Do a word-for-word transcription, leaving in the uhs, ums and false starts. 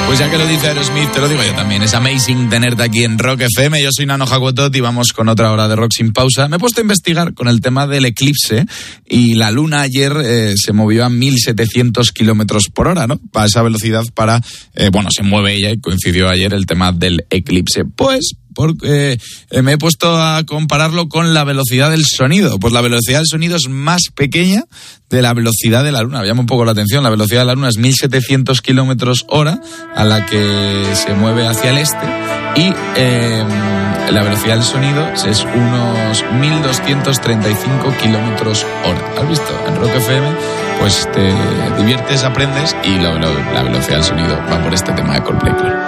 Pues ya que lo dice Aerosmith, te lo digo yo también. Es amazing tenerte aquí en Rock F M. Yo soy Nano Jacotot y vamos con otra hora de rock sin pausa. Me he puesto a investigar con el tema del eclipse y la luna ayer eh, se movió a mil setecientos kilómetros por hora, ¿no? A esa velocidad para... Eh, bueno, se mueve ella y coincidió ayer el tema del eclipse. Pues... porque eh, me he puesto a compararlo con la velocidad del sonido. Pues la velocidad del sonido es más pequeña de la velocidad de la luna. Me llama un poco la atención. La velocidad de la luna es mil setecientos kilómetros hora a la que se mueve hacia el este y eh, la velocidad del sonido es unos mil doscientos treinta y cinco kilómetros hora. ¿Has visto? En Rock F M pues te diviertes, aprendes y lo, lo, la velocidad del sonido va por este tema de Coldplay, claro.